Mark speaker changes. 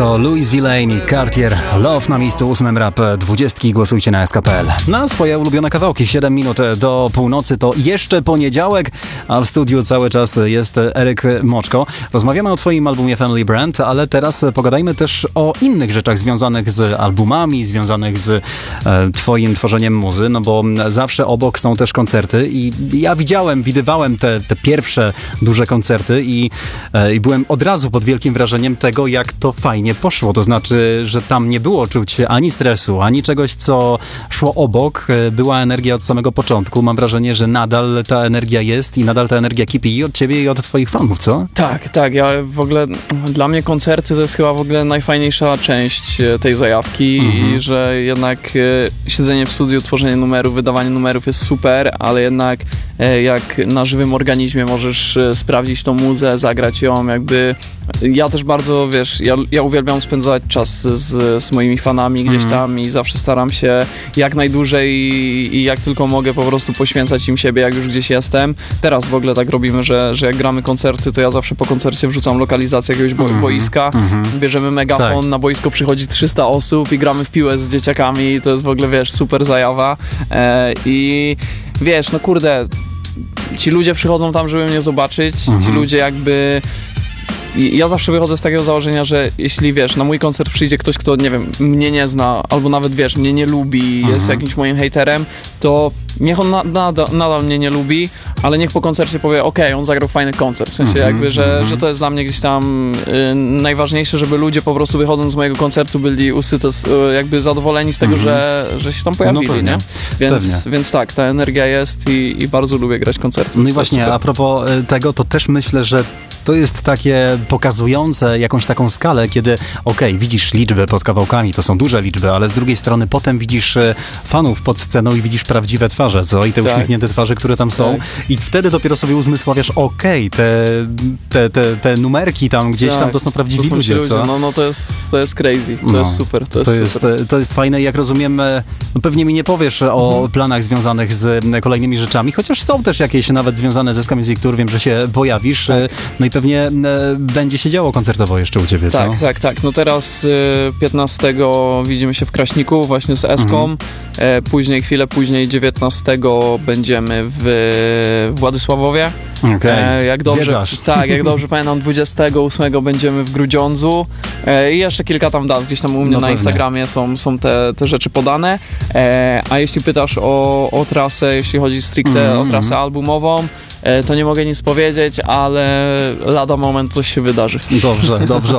Speaker 1: To Louis Villain i Cartier Love na miejscu 8 rap 20. Głosujcie na SK.pl. Na swoje ulubione kawałki. 7 minut do północy to jeszcze poniedziałek, a w studiu cały czas jest Eryk Moczko. Rozmawiamy o twoim albumie Family Brand, ale teraz pogadajmy też o innych rzeczach związanych z albumami, związanych z twoim tworzeniem muzy, no bo zawsze obok są też koncerty i ja widywałem te pierwsze duże koncerty i byłem od razu pod wielkim wrażeniem tego, jak to fajnie poszło. To znaczy, że tam nie było czuć ani stresu, ani czegoś, co szło obok. Była energia od samego początku. Mam wrażenie, że nadal ta energia jest i nadal ta energia kipi i od ciebie i od twoich fanów, co?
Speaker 2: Tak. Ja w ogóle, dla mnie koncerty to jest chyba w ogóle najfajniejsza część tej zajawki i że jednak siedzenie w studiu, tworzenie numerów, wydawanie numerów jest super, ale jednak jak na żywym organizmie możesz sprawdzić tą muzę, zagrać ją, jakby ja też bardzo, ja uwielbiam spędzać czas z moimi fanami gdzieś tam i zawsze staram się jak najdłużej i jak tylko mogę po prostu poświęcać im siebie, jak już gdzieś jestem. Teraz w ogóle tak robimy, że jak gramy koncerty, to ja zawsze po koncercie wrzucam lokalizację jakiegoś boiska, bierzemy megafon, tak. Na boisko przychodzi 300 osób i gramy w piłę z dzieciakami, to jest w ogóle, super zajawa i no kurde, ci ludzie przychodzą tam, żeby mnie zobaczyć, ci ludzie jakby... Ja zawsze wychodzę z takiego założenia, że jeśli, na mój koncert przyjdzie ktoś, kto, nie wiem, mnie nie zna, albo nawet, mnie nie lubi, jest jakimś moim hejterem, to niech on nadal mnie nie lubi, ale niech po koncercie powie, okej, on zagrał fajny koncert, w sensie jakby, że to jest dla mnie gdzieś tam najważniejsze, żeby ludzie po prostu wychodząc z mojego koncertu byli jakby zadowoleni z tego, że się tam pojawili, nie? Więc tak, ta energia jest i bardzo lubię grać koncerty.
Speaker 1: No i właśnie, a propos tego, to też myślę, że to jest takie pokazujące jakąś taką skalę, kiedy widzisz liczby pod kawałkami, to są duże liczby, ale z drugiej strony potem widzisz fanów pod sceną i widzisz prawdziwe twarze, co? I te uśmiechnięte twarze, które tam są. I wtedy dopiero sobie uzmysławiasz, te numerki tam gdzieś tam to są prawdziwi ludzie, co?
Speaker 2: No to jest crazy, to jest super.
Speaker 1: To jest fajne i jak rozumiem, pewnie mi nie powiesz o planach związanych z kolejnymi rzeczami, chociaż są też jakieś nawet związane ze SK Music Tour, wiem, że się pojawisz, no i pewnie będzie się działo koncertowo jeszcze u ciebie, co?
Speaker 2: Tak. No teraz 15 widzimy się w Kraśniku właśnie z Eską, chwilę później 19 będziemy w Władysławowie. Jak dobrze pamiętam, 28 będziemy w Grudziądzu i jeszcze kilka tam dat, gdzieś tam u mnie na Instagramie są te rzeczy podane, a jeśli pytasz o trasę, jeśli chodzi stricte o trasę albumową, to nie mogę nic powiedzieć, ale lada moment coś się wydarzy.
Speaker 1: Dobrze,